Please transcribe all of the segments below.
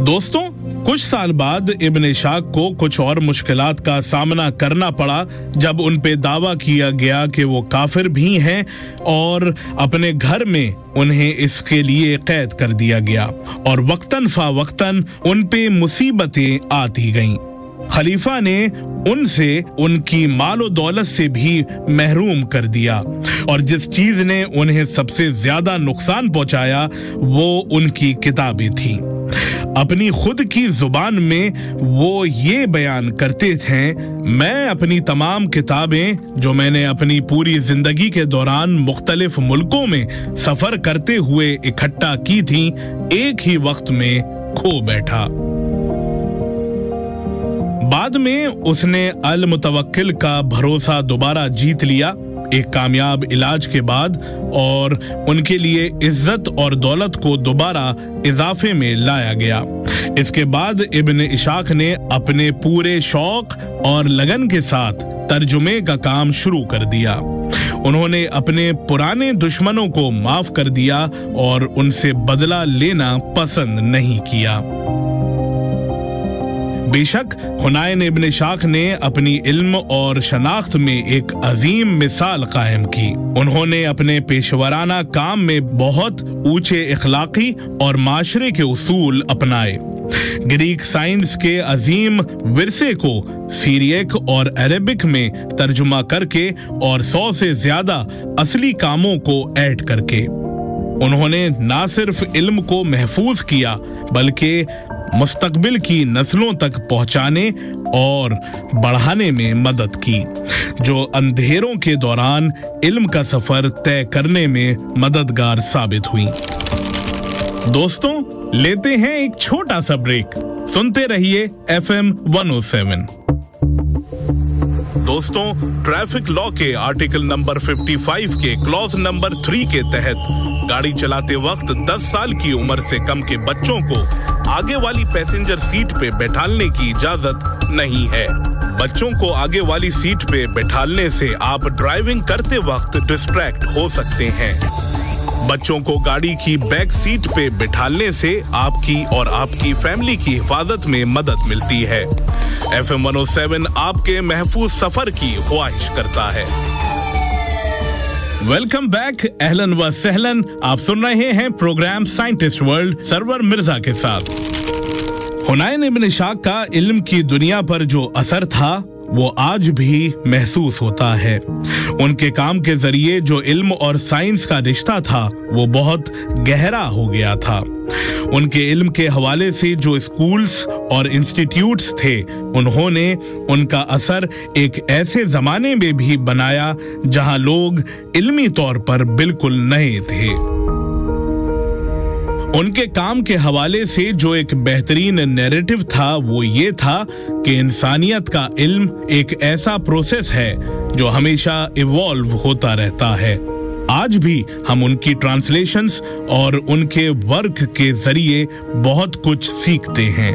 दोस्तों, कुछ साल बाद इब्न इशाक को कुछ और मुश्किलात का सामना करना पड़ा जब उन पे दावा किया गया कि वो काफिर भी हैं और अपने घर में उन्हें इसके लिए कैद कर दिया गया और वक्तन फ़वक्तन उन पे मुसीबतें आती गईं। खलीफा ने उनसे उनकी मालो दौलत से भी महरूम कर दिया और जिस चीज ने उन्हें सबसे ज्यादा नुकसान पहुंचाया वो उनकी किताबें थीं। अपनी खुद की जुबान में वो ये बयान करते थे, मैं अपनी तमाम किताबें जो मैंने अपनी पूरी जिंदगी के दौरान मुख्तलिफ मुल्कों में सफर करते हुए इकट्ठा की थी, एक ही वक्त में खो बैठा। बाद में उसने अल मुतवक्किल का भरोसा दोबारा जीत लिया एक कामयाब इलाज के बाद और उनके लिए इज्जत और दौलत को दोबारा इजाफे में लाया गया। इसके बाद इब्न इशाक ने अपने पूरे शौक और लगन के साथ तर्जुमे का काम शुरू कर दिया। उन्होंने अपने पुराने दुश्मनों को माफ कर दिया और उनसे बदला लेना पसंद नहीं किया। बेशक हुनाइन इब्न इशाक ने अपनी इल्म और शनाख्त में एक अजीम मिसाल कायम की। उन्होंने अपने पेशवराना काम में बहुत ऊंचे इखलाकी और माशरे के उसूल अपनाए। ग्रीक साइंस के अजीम विरसे को सीरियक और अरबिक में तर्जुमा करके और 100 से ज्यादा असली कामों को ऐड करके उन्होंने न सिर्फ इल्म को महफूज किया बल्कि मुस्तकबिल की नस्लों तक पहुंचाने और बढ़ाने में मदद की, जो अंधेरों के दौरान इल्म का सफर तय करने में मददगार साबित हुई। दोस्तों, लेते हैं एक छोटा सा ब्रेक। सुनते रहिए FM 107। दोस्तों, ट्रैफिक लॉ के आर्टिकल नंबर 55 के क्लॉज नंबर 3 के तहत गाड़ी चलाते वक्त 10 साल की उम्र से कम के बच्चों को आगे वाली पैसेंजर सीट पे बैठालने की इजाजत नहीं है। बच्चों को आगे वाली सीट पे बैठालने से आप ड्राइविंग करते वक्त डिस्ट्रैक्ट हो सकते हैं। बच्चों को गाड़ी की बैक सीट पे बिठालने से आपकी और आपकी फैमिली की हिफाजत में मदद मिलती है। FM 107 आपके महफूज सफर की ख्वाहिश करता है। वेलकम बैक, अहलन व सहलन। आप सुन रहे हैं programme scientist world server Mirza के साथ। हुनाइन इब्न इशाक का इल्म की दुनिया पर जो असर था वो आज भी महसूस होता है। उनके काम के जरिए जो इल्म और साइंस का रिश्ता था वो बहुत गहरा हो गया था। उनके इल्म के हवाले से जो स्कूल्स और इंस्टीट्यूट्स थे, उन्होंने उनका असर एक ऐसे जमाने में भी बनाया जहां लोग इल्मी तौर पर बिल्कुल नए थे। उनके काम के हवाले से जो एक बेहतरीन नैरेटिव था वो ये था कि इंसानियत का इल्म एक ऐसा प्रोसेस है जो हमेशा इवॉल्व होता रहता है। आज भी हम उनकी ट्रांसलेशंस और उनके वर्क के जरिए बहुत कुछ सीखते हैं।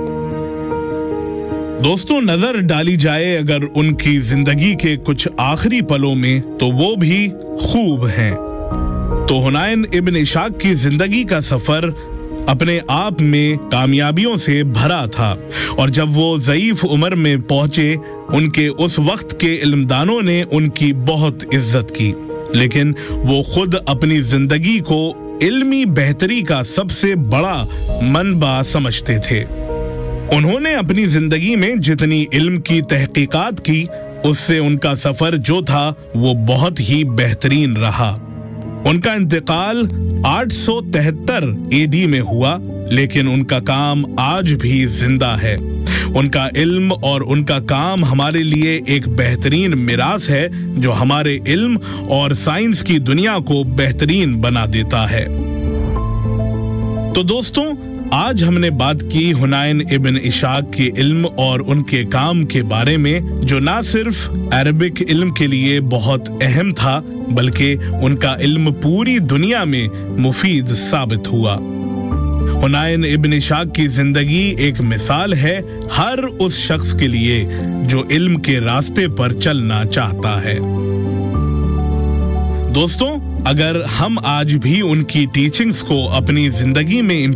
दोस्तों, नजर डाली जाए अगर उनकी जिंदगी के कुछ आखिरी पलों में तो वो भी खूब हैं। तो हुनाइन इब्न इशाक की जिंदगी का सफर अपने आप में कामयाबियों से भरा था और जब वो ज़ईफ उम्र में पहुंचे उनके उस वक्त के इल्मदानों ने उनकी बहुत इज्जत की, लेकिन वो खुद अपनी जिंदगी को इल्मी बेहतरी का सबसे बड़ा मनबा समझते थे। उन्होंने अपनी जिंदगी में जितनी इल्म की तहकीकात की उससे उनका सफर जो था वो बहुत ही बेहतरीन रहा। उनका इंतकाल 873 AD में हुआ, लेकिन उनका काम आज भी जिंदा है। उनका इल्म और उनका काम हमारे लिए एक बेहतरीन मिरास है जो हमारे इल्म और साइंस की दुनिया को बेहतरीन बना देता है। तो दोस्तों, आज हमने बात की हुनाइन इब्न इशाक के इल्म और उनके काम के बारे में, जो ना सिर्फ अरबिक इल्म के लिए बहुत अहम था बल्कि उनका इल्म पूरी दुनिया में मुफीद साबित हुआ। हुनाइन इब्न इशाक की जिंदगी एक मिसाल है हर उस शख्स के लिए जो इल्म के रास्ते पर चलना चाहता है। दोस्तों, अगर हम आज भी उनकी टीचिंग्स को अपनी जिंदगी में